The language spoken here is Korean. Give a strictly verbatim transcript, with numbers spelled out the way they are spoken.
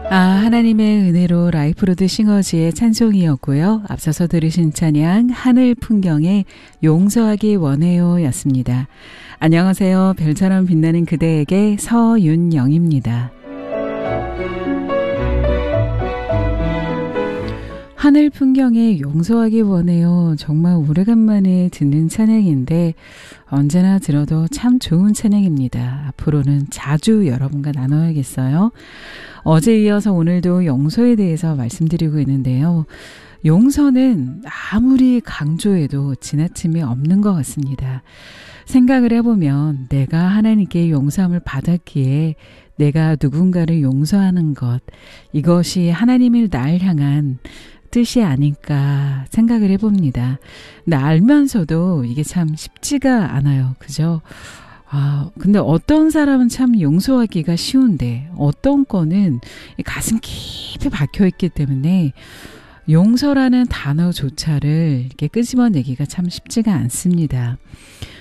아, 하나님의 은혜로 라이프로드 싱어즈의 찬송이었고요. 앞서서 들으신 찬양 하늘 풍경에 용서하기 원해요 였습니다. 안녕하세요. 별처럼 빛나는 그대에게 서윤영입니다. 하늘 풍경에 용서하기 원해요. 정말 오래간만에 듣는 찬양인데 언제나 들어도 참 좋은 찬양입니다. 앞으로는 자주 여러분과 나눠야겠어요. 어제 이어서 오늘도 용서에 대해서 말씀드리고 있는데요. 용서는 아무리 강조해도 지나침이 없는 것 같습니다. 생각을 해보면 내가 하나님께 용서함을 받았기에 내가 누군가를 용서하는 것, 이것이 하나님을 날 향한 뜻이 아닐까 생각을 해봅니다. 근데 알면서도 이게 참 쉽지가 않아요. 그죠? 아, 근데 어떤 사람은 참 용서하기가 쉬운데 어떤 거는 가슴 깊이 박혀있기 때문에 용서라는 단어조차를 이렇게 끄집어내기가 참 쉽지가 않습니다.